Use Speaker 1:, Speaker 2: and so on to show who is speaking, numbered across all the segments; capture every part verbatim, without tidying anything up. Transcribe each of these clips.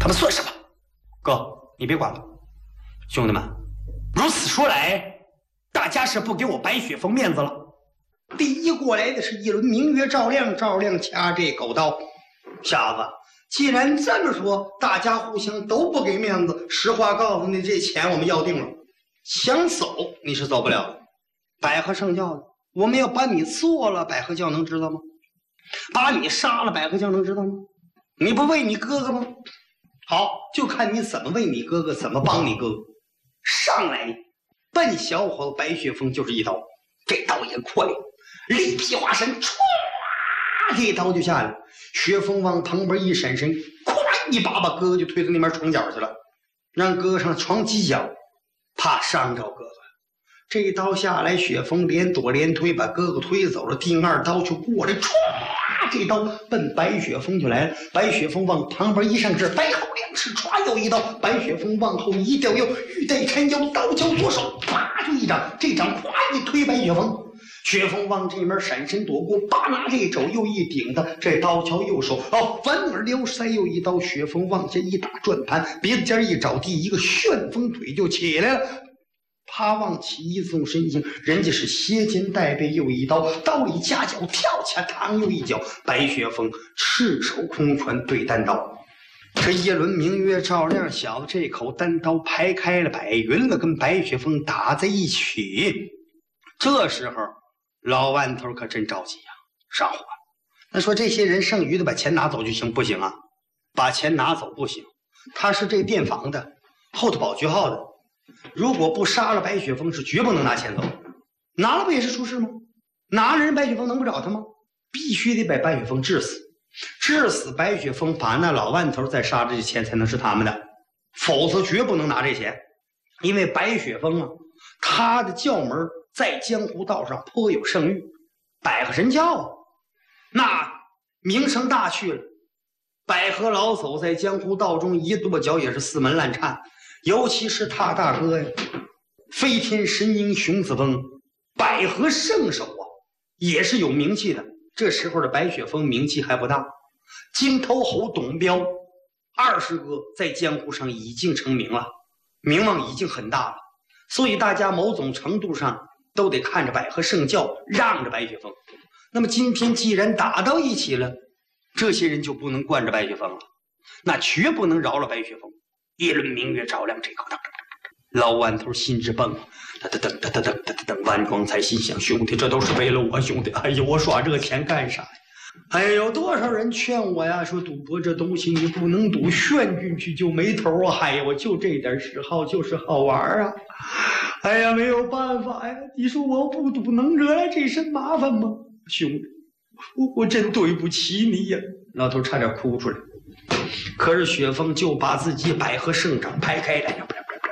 Speaker 1: 他们算什么？哥，你别管了。兄弟们，如此说来，大家是不给我白雪峰面子了。第一过来的是一轮明月照亮，照亮掐这口刀。小子，既然这么说，大家互相都不给面子，实话告诉你，这钱我们要定了。想走你是走不了的。百合圣教的，我们要把你做了，百合教能知道吗？把你杀了，百合教能知道吗？你不为你哥哥吗？好，就看你怎么为你哥哥，怎么帮你哥哥。上来奔小伙子白雪峰就是一刀，这刀也快，力劈华山，歘，这刀就下来了。雪峰往旁边一闪身，咵一把把哥哥就推到那边床角去了，让哥哥上床犄角，怕伤着哥哥。这一刀下来，雪峰连躲连推，把哥哥推走了。第二刀就过来，歘，这刀奔白雪峰就来了。白雪峰往旁边一上指，白后两尺，歘又一刀。白雪峰往后一掉腰，玉带缠腰，刀交左手，啪就一掌。这掌咵一推白雪峰，雪峰往这边闪身躲过，叭拿这肘又一顶的，这刀敲右手，哦，反耳撩腮又一刀。雪峰往下一打转盘，鼻子尖一着地，一个旋风腿就起来了。他往起一纵身形，人家是斜肩带背又一刀，刀里夹脚跳起来，唐又一脚。白雪峰赤手空拳对单刀，这一轮明月照亮，小子这口单刀排开了百云了，跟白雪峰打在一起。这时候老万头可真着急呀、啊，上火了。那说这些人剩余的把钱拿走就行，不行啊，把钱拿走不行，他是这店房的，后头保局号的。如果不杀了白雪峰，是绝不能拿钱走。拿了不也是出事吗？拿了人白雪峰能不找他吗？必须得把白雪峰治死，治死白雪峰，把那老万头再杀这些钱才能是他们的，否则绝不能拿这钱。因为白雪峰啊，他的教门在江湖道上颇有声誉，百合神教啊，那名声大去了。百合老叟在江湖道中一跺脚也是四门烂颤。尤其是他大哥呀，飞天神鹰熊子峰，百合圣手啊，也是有名气的。这时候的白雪峰名气还不大，金头猴董彪二十个在江湖上已经成名了，名望已经很大了，所以大家某种程度上都得看着百合圣教，让着白雪峰。那么今天既然打到一起了，这些人就不能惯着白雪峰了，那绝不能饶了白雪峰。一轮明月照亮这口灯，老万头心直蹦，噔噔噔噔噔噔噔，万光才心想：兄弟，这都是为了我，兄弟！哎呦，我耍这个钱干啥呀？哎，有多少人劝我呀，说赌博这东西你不能赌，炫进去就没头啊！哎呀，我就这点嗜好，就是好玩啊！哎呀，没有办法呀！你说我不赌能惹来这身麻烦吗？兄弟，我我真对不起你呀！老头差点哭出来。可是雪峰就把自己百合圣掌拍开来，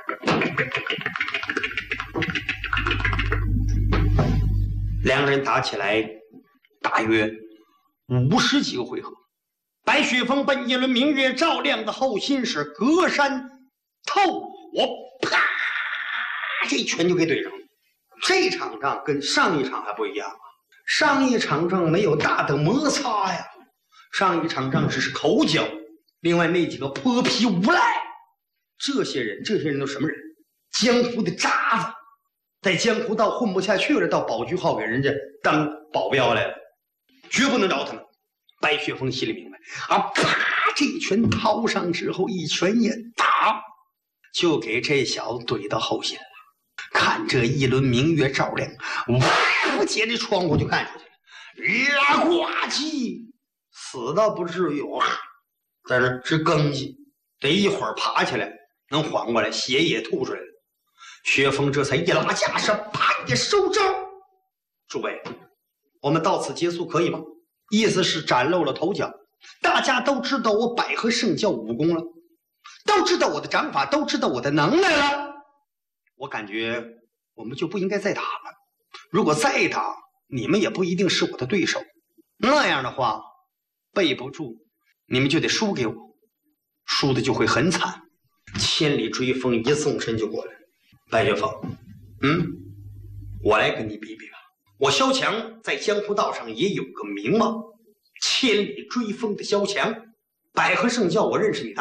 Speaker 1: 两个人打起来大约五十几个回合。白雪峰奔一轮明月照亮的后心是隔山透火，啪，这一拳就给怼上了。这场仗跟上一场还不一样啊，上一场仗没有大的摩擦呀，上一场仗只是口角。另外那几个泼皮无赖，这些人，这些人都什么人？江湖的渣子，在江湖道混不下去了，到保局号给人家当保镖来了，绝不能饶他们。白雪峰心里明白啊，啪，这一拳掏上之后，一拳也打，就给这小子怼到后心了。看这一轮明月照亮，哇，接着窗户就看出去了，呀，呱唧，死倒不至于啊。在那直更叽，得一会儿爬起来，能缓过来，血也吐出来了。薛峰这才一拉架势，啪一收招。诸位，我们到此结束可以吗？意思是崭露了头角，大家都知道我百合圣教武功了，都知道我的掌法，都知道我的能耐了。我感觉我们就不应该再打了。如果再打，你们也不一定是我的对手。那样的话，背不住。你们就得输给我，输的就会很惨。千里追风，一纵身就过来。白雪峰，嗯，我来跟你比比吧。我萧强在江湖道上也有个名望，千里追风的萧强，百合圣教我认识你大。